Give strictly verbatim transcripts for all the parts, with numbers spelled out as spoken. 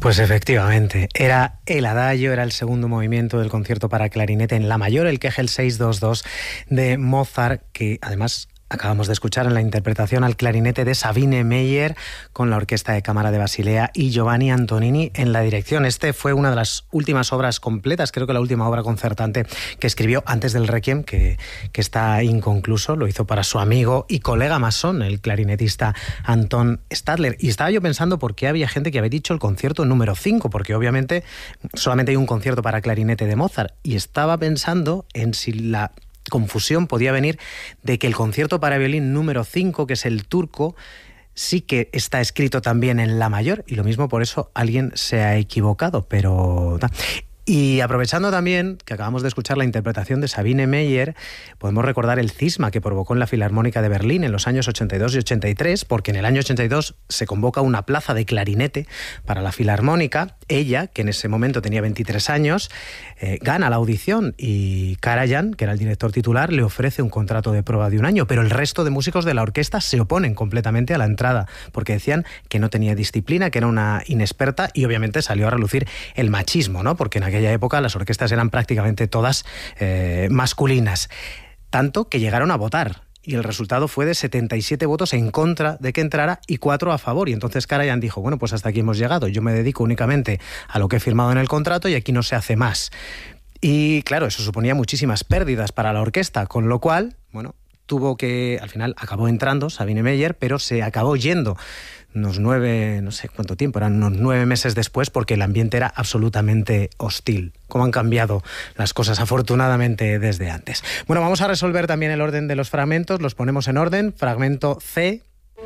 Pues efectivamente, era el adagio, era el segundo movimiento del concierto para clarinete en la mayor, el Kegel seiscientos veintidós de Mozart, que además acabamos de escuchar en la interpretación al clarinete de Sabine Meyer, con la Orquesta de Cámara de Basilea y Giovanni Antonini en la dirección. Este fue una de las últimas obras completas, creo que la última obra concertante que escribió antes del Requiem, que, que está inconcluso. Lo hizo para su amigo y colega masón, el clarinetista Anton Stadler. Y estaba yo pensando por qué había gente que había dicho el concierto número cinco, porque obviamente solamente hay un concierto para clarinete de Mozart. Y estaba pensando en si la confusión podía venir de que el concierto para violín número cinco, que es el turco, sí que está escrito también en la mayor, y lo mismo por eso alguien se ha equivocado, pero... Y aprovechando también que acabamos de escuchar la interpretación de Sabine Meyer, podemos recordar el cisma que provocó en la Filarmónica de Berlín en los años ochenta y dos y ochenta y tres, porque en el año ochenta y dos se convoca una plaza de clarinete para la Filarmónica. Ella, que en ese momento tenía veintitrés años, eh, gana la audición y Karajan, que era el director titular, le ofrece un contrato de prueba de un año, pero el resto de músicos de la orquesta se oponen completamente a la entrada, porque decían que no tenía disciplina, que era una inexperta, y obviamente salió a relucir el machismo, ¿no? Porque en aquella época las orquestas eran prácticamente todas eh, masculinas, tanto que llegaron a votar y el resultado fue de setenta y siete votos en contra de que entrara y cuatro a favor, y entonces Karajan dijo, bueno, pues hasta aquí hemos llegado, yo me dedico únicamente a lo que he firmado en el contrato y aquí no se hace más. Y claro, eso suponía muchísimas pérdidas para la orquesta, con lo cual, bueno, tuvo que, al final acabó entrando Sabine Meyer, pero se acabó yendo unos nueve, no sé cuánto tiempo, eran unos nueve meses después, porque el ambiente era absolutamente hostil. Cómo han cambiado las cosas, afortunadamente, desde antes. Bueno, vamos a resolver también el orden de los fragmentos, los ponemos en orden. Fragmento C.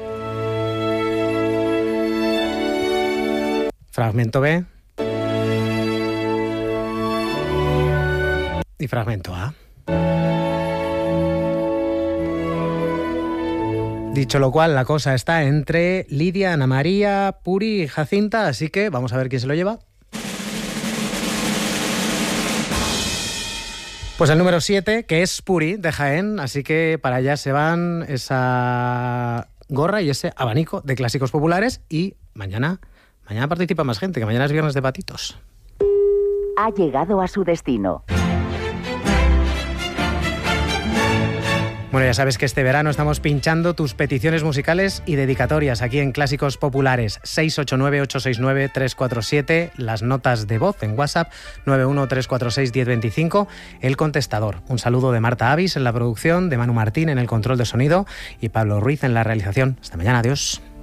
Fragmento B. Y fragmento A. Dicho lo cual, la cosa está entre Lidia, Ana María, Puri y Jacinta, así que vamos a ver quién se lo lleva. Pues el número siete, que es Puri, de Jaén, así que para allá se van esa gorra y ese abanico de clásicos populares, y mañana, mañana participa más gente, que mañana es viernes de patitos. Ha llegado a su destino. Bueno, ya sabes que este verano estamos pinchando tus peticiones musicales y dedicatorias aquí en Clásicos Populares. seis ocho nueve, ocho seis nueve, tres cuatro siete, las notas de voz en WhatsApp nueve uno tres cuatro seis, uno cero dos cinco, el contestador. Un saludo de Marta Avis en la producción, de Manu Martín en el control de sonido y Pablo Ruiz en la realización. Hasta mañana, adiós.